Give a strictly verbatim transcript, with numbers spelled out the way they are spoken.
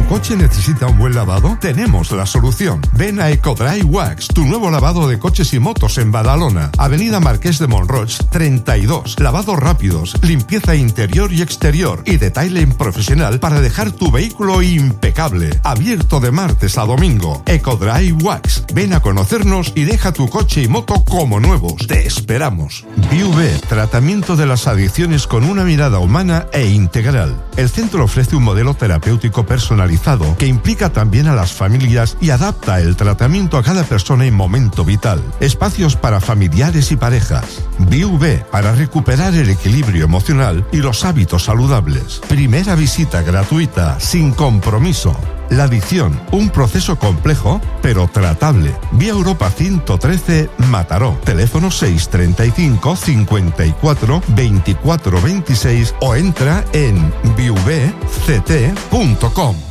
coche necesita un buen lavado? Tenemos la solución. Ven a Ecodry Wax, tu nuevo lavado de coches y motos en Badalona. Avenida Marqués de Monroig treinta y dos. Lavados rápidos, limpieza interior y exterior y detailing profesional para dejar tu vehículo impecable. Abierto de martes a domingo. Ecodry Wax. Ven a conocernos y deja tu coche y moto como nuevos. Te esperamos. B V, tratamiento de las adicciones con una mirada humana e integral. El centro ofrece un modelo terapéutico personalizado que implica también a las familias y adapta el tratamiento a cada persona y momento vital. Espacios para familiares y parejas. B V, para recuperar el equilibrio emocional y los hábitos saludables. Primera visita gratuita, sin compromiso. La adicción, un proceso complejo, pero tratable. Vía Europa ciento trece, Mataró. Teléfono seis treinta y cinco, cincuenta y cuatro, veinticuatro veintiséis o entra en b v c t punto com.